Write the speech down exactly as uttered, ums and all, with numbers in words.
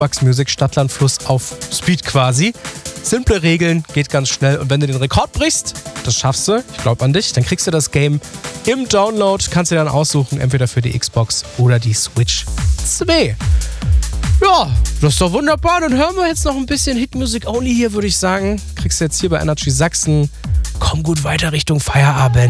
Bugs Music Stadtland Fluss auf Speed quasi. Simple Regeln, geht ganz schnell. Und wenn du den Rekord brichst, das schaffst du, ich glaube an dich, dann kriegst du das Game im Download. Kannst du dann aussuchen, entweder für die Xbox oder die Switch zwei. Ja, das ist doch wunderbar. Dann hören wir jetzt noch ein bisschen Hitmusik Only hier, würde ich sagen. Kriegst du jetzt hier bei Energy Sachsen. Komm gut weiter Richtung Feierabend.